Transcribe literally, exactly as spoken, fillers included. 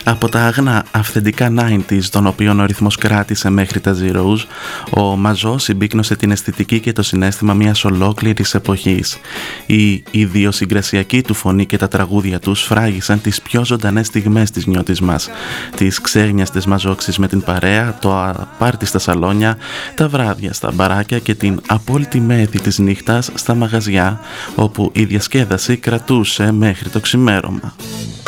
Από τα άγνα αυθεντικά ενενήντα, των οποίων ο ρυθμός κράτησε μέχρι τα Zeros, ο Μαζό συμπίκνωσε την αισθητική και το συναίσθημα μιας ολόκληρης εποχής. Η ιδιοσυγκρασιακή του φωνή και τα τραγούδια του σφράγισαν τις πιο ζωντανές στιγμές της νιώτης μας. Τις ξέγνιαστες μαζόξεις με την παρέα, το πάρτι στα σαλόνια, τα βράδια στα μπαράκια και την απόλυτη μέθη της νύχτας στα μαγαζιά, όπου η διασκέδαση κρατούσε μέχρι το ξημέρωμα.